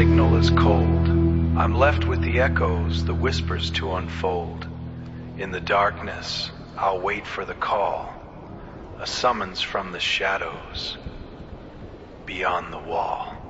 signal is cold, I'm left with the echoes, the whispers to unfold. In the darkness, I'll wait for the call, a summons from the shadows beyond the wall.